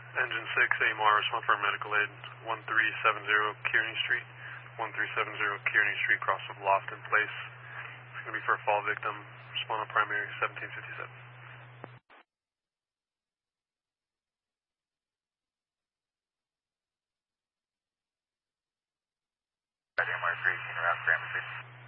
Engine 6, AMR, respond for medical aid, 1370 Kearney Street, 1370 Kearney Street, cross of Lofton Place. It's going to be for a fall victim, respond on primary 1757. AMR 318, around Graham 6.